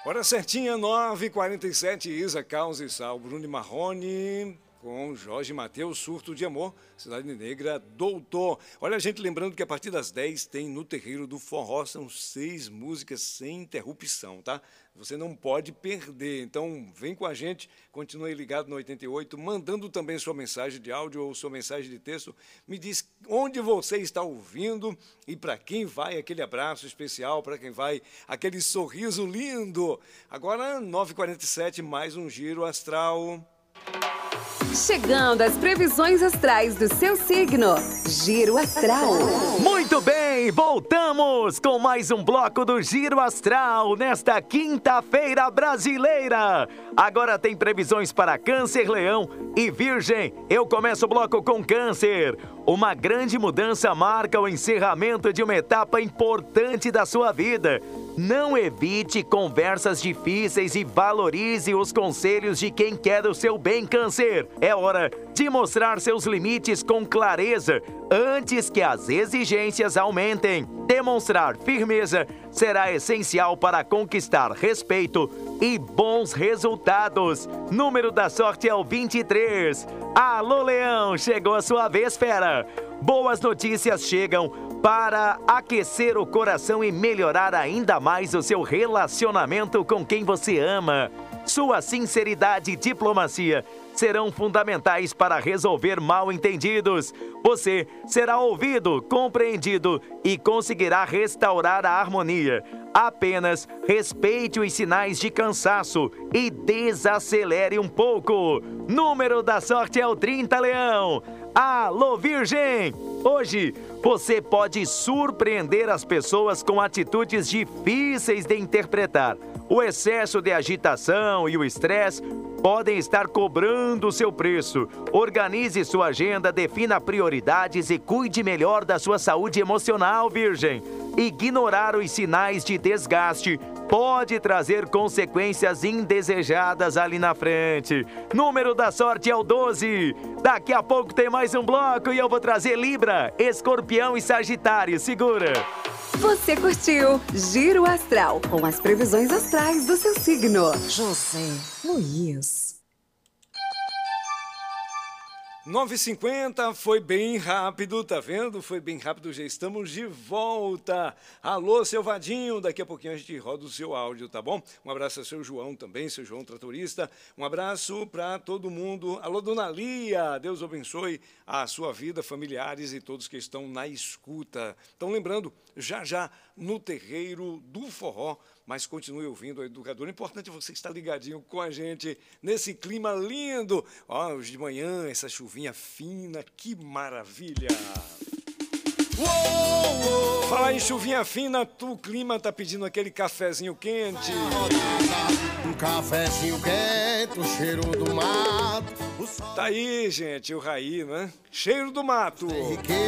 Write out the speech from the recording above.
Hora certinha, 9h47, Isa, Causa e Sal, Bruno e Marrone, com Jorge Mateus, Surto de Amor, Cidade Negra, Doutor. Olha, a gente lembrando que a partir das 10 tem No Terreiro do Forró, são 6 músicas sem interrupção, tá? Você não pode perder, então vem com a gente, continue ligado no 88, mandando também sua mensagem de áudio ou sua mensagem de texto. Me diz onde você está ouvindo e para quem vai aquele abraço especial, para quem vai aquele sorriso lindo. Agora, 9h47, mais um Giro Astral. Chegando às previsões astrais do seu signo. Giro Astral. Muito bem, voltamos com mais um bloco do Giro Astral nesta quinta-feira brasileira. Agora tem previsões para Câncer, Leão e Virgem. Eu começo o bloco com Câncer. Uma grande mudança marca o encerramento de uma etapa importante da sua vida. Não evite conversas difíceis e valorize os conselhos de quem quer o seu bem, Câncer. É hora de mostrar seus limites com clareza antes que as exigências aumentem. Demonstrar firmeza será essencial para conquistar respeito e bons resultados. Número da sorte é o 23. Alô, Leão, chegou a sua vez, fera. Boas notícias chegam para aquecer o coração e melhorar ainda mais o seu relacionamento com quem você ama. Sua sinceridade e diplomacia serão fundamentais para resolver mal-entendidos. Você será ouvido, compreendido e conseguirá restaurar a harmonia. Apenas respeite os sinais de cansaço e desacelere um pouco. Número da sorte é o 30, Leão. Alô, Virgem! Hoje você pode surpreender as pessoas com atitudes difíceis de interpretar. O excesso de agitação e o estresse podem estar cobrando o seu preço. Organize sua agenda, defina prioridades e cuide melhor da sua saúde emocional, Virgem. Ignorar os sinais de desgaste pode trazer consequências indesejadas ali na frente. Número da sorte é o 12. Daqui a pouco tem mais um bloco e eu vou trazer Libra, Escorpião e Sagitário. Segura! Você curtiu Giro Astral com as previsões astrais do seu signo. José Luiz. 9h50, foi bem rápido, tá vendo? Foi bem rápido, já estamos de volta. Alô, seu Vadinho, daqui a pouquinho a gente roda o seu áudio, tá bom? Um abraço ao seu João também, seu João Tratorista. Um abraço para todo mundo. Alô, Dona Lia, Deus abençoe a sua vida, familiares e todos que estão na escuta. Então, lembrando, já no Terreiro do Forró, mas continue ouvindo a Educadora. Importante você estar ligadinho com a gente nesse clima lindo. Ó, hoje de manhã, essa chuvinha fina, que maravilha! Uou! Fala em chuvinha fina, o clima tá pedindo aquele cafezinho quente. Um cafezinho quente, o cheiro do mato. Tá aí, gente, o Raí, né? Cheiro do mato.